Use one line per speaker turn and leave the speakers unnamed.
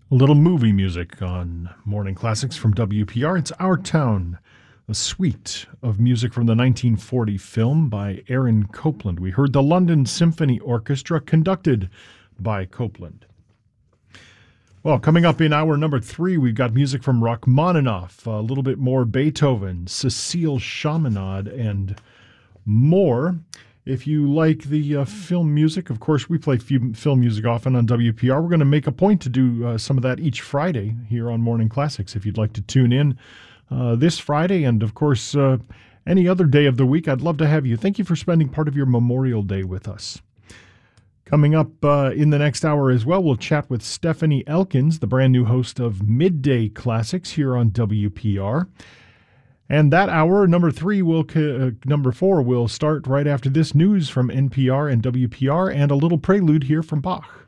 A little movie music on Morning Classics from WPR. It's Our Town, a suite of music from the 1940 film by Aaron Copland. We heard the London Symphony Orchestra conducted by Copland. Well, coming up in hour number 3, we've got music from Rachmaninoff, a little bit more Beethoven, Cécile Chaminade, and more. If you like the film music, of course, we play film music often on WPR. We're going to make a point to do some of that each Friday here on Morning Classics. If you'd like to tune in this Friday and, of course, any other day of the week, I'd love to have you. Thank you for spending part of your Memorial Day with us. Coming up in the next hour as well, we'll chat with Stephanie Elkins, the brand new host of Midday Classics here on WPR. And that hour, number 4, will start right after this news from NPR and WPR and a little prelude here from Bach.